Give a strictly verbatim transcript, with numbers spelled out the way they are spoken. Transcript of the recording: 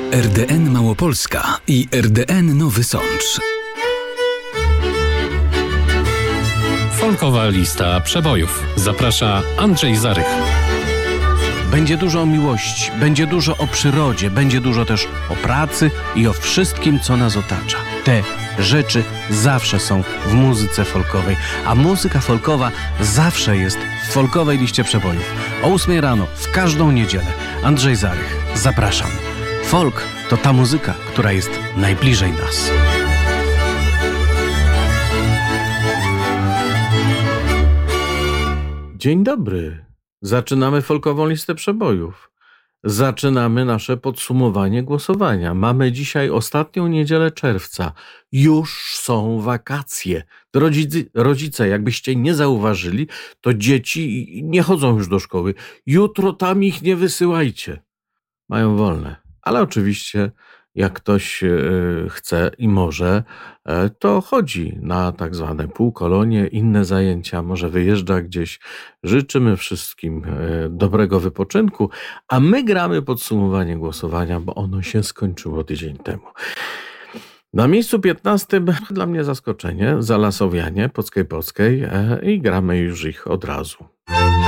R D N Małopolska i R D N Nowy Sącz. Folkowa lista przebojów. Zaprasza Andrzej Zarych. Będzie dużo o miłości, będzie dużo o przyrodzie, będzie dużo też o pracy i o wszystkim, co nas otacza. Te rzeczy zawsze są w muzyce folkowej, a muzyka folkowa zawsze jest w folkowej liście przebojów. O ósmej rano, w każdą niedzielę. Andrzej Zarych, zapraszam. Folk to ta muzyka, która jest najbliżej nas. Dzień dobry. Zaczynamy folkową listę przebojów. Zaczynamy nasze podsumowanie głosowania. Mamy dzisiaj ostatnią niedzielę czerwca. Już są wakacje. Rodzicy, rodzice, jakbyście nie zauważyli, to dzieci nie chodzą już do szkoły. Jutro tam ich nie wysyłajcie. Mają wolne. Ale oczywiście jak ktoś chce i może, to chodzi na tak zwane półkolonie, inne zajęcia, może wyjeżdża gdzieś. Życzymy wszystkim dobrego wypoczynku, a my gramy podsumowanie głosowania, bo ono się skończyło tydzień temu. Na miejscu piętnastym dla mnie zaskoczenie, Zalasowianie, Pockiej Pockiej i gramy już ich od razu.